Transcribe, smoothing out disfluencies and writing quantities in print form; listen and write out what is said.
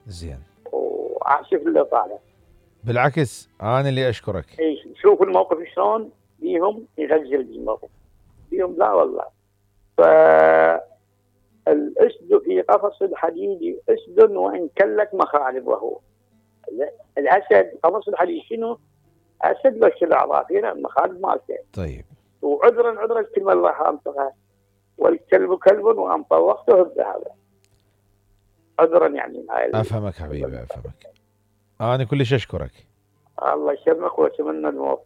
زين. وعاشف اللي طالع. بالعكس أنا اللي أشكرك. ايش شوف الموقف شلون بيهم يغزل الموقف بيهم. لا والله. فالأسد في قفص الحديد أسد وإن كلت مخالبه. الأسد قفص الحديد شنو؟ أسد بس العصافير مخالب مالته. طيب. وعذرا كلمة الله أنطقها والكلب كلب وأن طوقته الذهب. عذرا يعني. أفهمك حبيبي أفهمك. أنا كلش أشكرك. الله يسلمك وأتمنى الموفق.